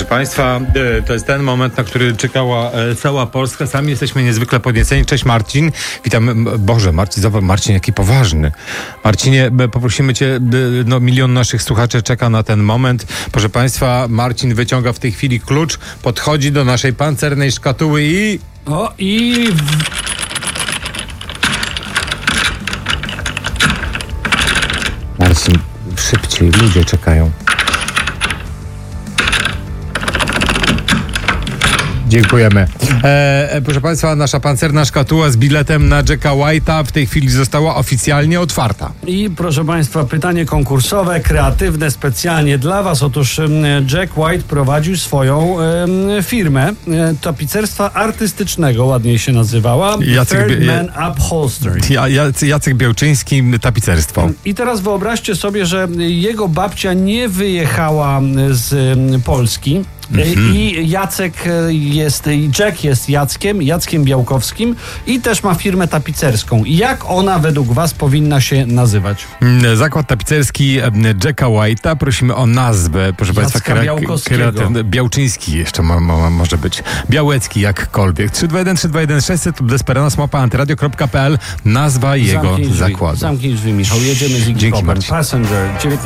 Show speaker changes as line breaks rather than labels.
Państwa, to jest ten moment, na który czekała cała Polska. Sami jesteśmy niezwykle podnieceni. Cześć Marcin. Witam. Boże, Marcin, zobacz, Marcin, jaki poważny. Marcinie, poprosimy Cię, milion naszych słuchaczy czeka na ten moment. Proszę Państwa, Marcin wyciąga w tej chwili klucz, podchodzi do naszej pancernej szkatuły i... Marcin, szybciej, ludzie czekają. Dziękujemy. Proszę Państwa, nasza pancerna szkatuła z biletem na Jacka White'a w tej chwili została oficjalnie otwarta.
I proszę Państwa, pytanie konkursowe, kreatywne, specjalnie dla Was. Otóż Jack White prowadził swoją firmę tapicerstwa artystycznego, ładniej się nazywała. Third Man Upholstery.
Jacek Białczyński, tapicerstwo.
I teraz wyobraźcie sobie, że jego babcia nie wyjechała z Polski. I Jack jest Jackiem Białkowskim i też ma firmę tapicerską. Jak ona według Was powinna się nazywać?
Zakład tapicerski Jacka White'a. Prosimy o nazwę, proszę Państwa. Białczyński jeszcze może być. Białecki, jakkolwiek. 321-321-600 lub desperano@antyradio.pl. Nazwa jego zakładu.
Zamknij drzwi, Michał. Jedziemy z Iggy Popem. Passenger.